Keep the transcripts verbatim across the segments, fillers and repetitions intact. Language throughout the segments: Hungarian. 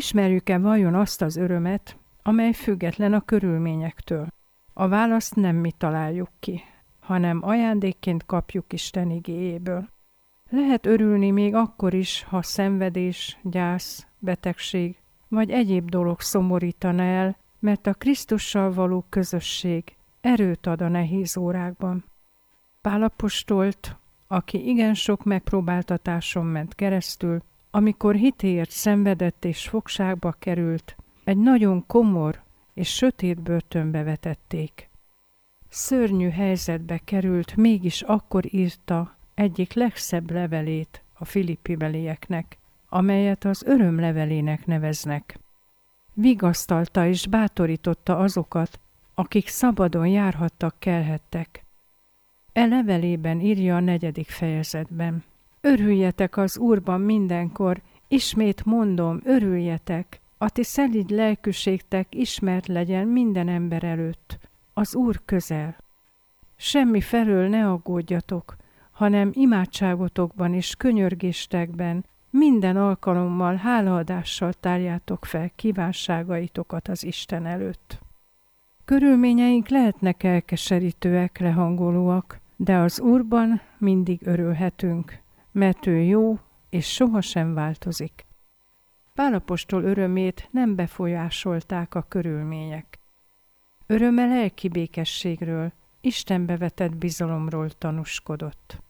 Ismerjük-e vajon azt az örömet, amely független a körülményektől? A választ nem mi találjuk ki, hanem ajándékként kapjuk Isten igéjéből. Lehet örülni még akkor is, ha szenvedés, gyász, betegség vagy egyéb dolog szomorítana el, mert a Krisztussal való közösség erőt ad a nehéz órákban. Pál apostolt, aki igen sok megpróbáltatáson ment keresztül, amikor hitéért szenvedett és fogságba került, egy nagyon komor és sötét börtönbe vetették. Szörnyű helyzetbe került, mégis akkor írta egyik legszebb levelét a filippibelieknek, amelyet az örömlevelének neveznek. Vigasztalta és bátorította azokat, akik szabadon járhattak, kelhettek. E levelében írja a negyedik fejezetben. Örüljetek az Úrban mindenkor, ismét mondom, örüljetek, a ti szelíd lelkűségtek ismert legyen minden ember előtt, az Úr közel. Semmi felől ne aggódjatok, hanem imádságotokban és könyörgéstekben minden alkalommal hálaadással tárjátok fel kívánságaitokat az Isten előtt. Körülményeink lehetnek elkeserítőek, lehangolóak, de az Úrban mindig örülhetünk, mert ő jó és sohasem változik. Pál apostol örömét nem befolyásolták a körülmények. Öröme lelki békességről, Istenbe vetett bizalomról tanúskodott.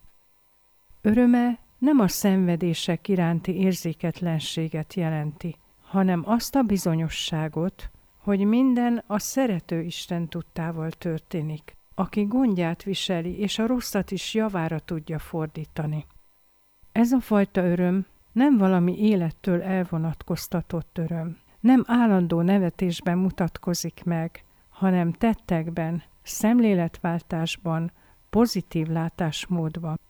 Öröme nem a szenvedések iránti érzéketlenséget jelenti, hanem azt a bizonyosságot, hogy minden a szerető Isten tudtával történik, aki gondját viseli és a rosszat is javára tudja fordítani. Ez a fajta öröm nem valami élettől elvonatkoztatott öröm, nem állandó nevetésben mutatkozik meg, hanem tettekben, szemléletváltásban, pozitív látásmódban.